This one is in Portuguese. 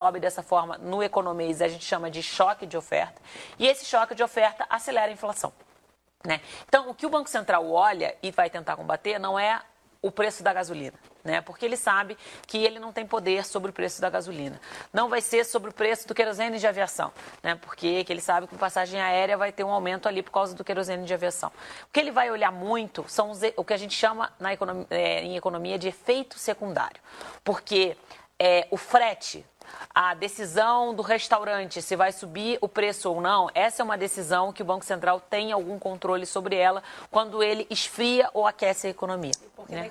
sobe dessa forma no economês, a gente chama de choque de oferta, e esse choque de oferta acelera a inflação, né? Então, o que o Banco Central olha e vai tentar combater não é o preço da gasolina, né? Porque ele sabe que ele não tem poder sobre o preço da gasolina. Não vai ser sobre o preço do querosene de aviação, né? Porque ele sabe que a passagem aérea vai ter um aumento ali por causa do querosene de aviação. O que ele vai olhar muito são o que a gente chama em economia de efeito secundário. Porque o frete, a decisão do restaurante se vai subir o preço ou não, essa é uma decisão que o Banco Central tem algum controle sobre ela quando ele esfria ou aquece a economia, né?